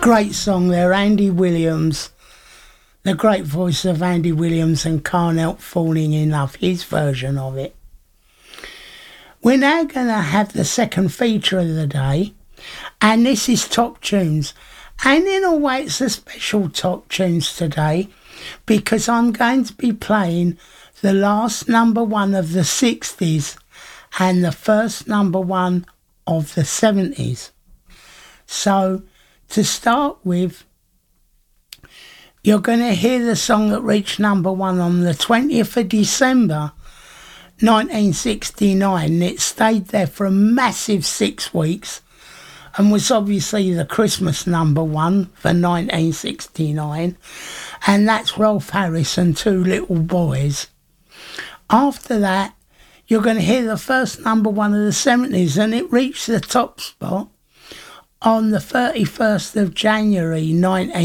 Great song there, Andy Williams. The great voice of Andy Williams and Can't Help Falling in Love, his version of it. We're now going to have the second feature of the day, and this is Top Tunes. And in a way, it's a special Top Tunes today because I'm going to be playing the last number one of the 60s and the first number one of the 70s. So, to start with, you're going to hear the song that reached number one on the 20th of December 1969. It stayed there for a massive 6 weeks and was obviously the Christmas number one for 1969. And that's Rolf Harris and Two Little Boys. After that, you're going to hear the first number one of the 70s, and it reached the top spot on the 31st of January 1970.